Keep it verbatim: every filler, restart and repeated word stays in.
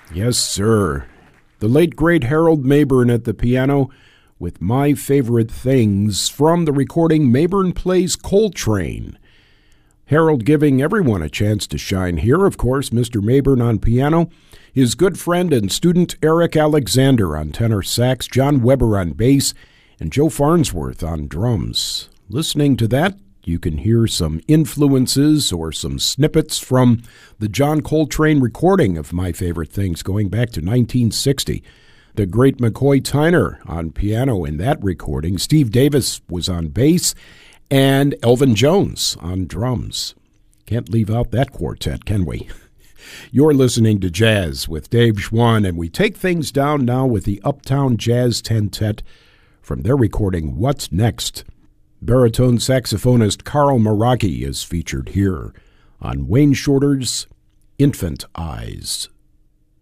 Yes, sir. The late, great Harold Mabern at the piano with My Favorite Things from the recording Mabern Plays Coltrane. Harold giving everyone a chance to shine here, of course, Mister Mabern on piano, his good friend and student Eric Alexander on tenor sax, John Weber on bass, and Joe Farnsworth on drums. Listening to that, you can hear some influences or some snippets from the John Coltrane recording of My Favorite Things going back to nineteen sixty. The great McCoy Tyner on piano in that recording. Steve Davis was on bass, and Elvin Jones on drums. Can't leave out that quartet, can we? You're listening to Jazz with Dave Schwann, and we take things down now with the Uptown Jazz Tentet from their recording What's Next. Baritone saxophonist Carl Meraki is featured here on Wayne Shorter's Infant Eyes.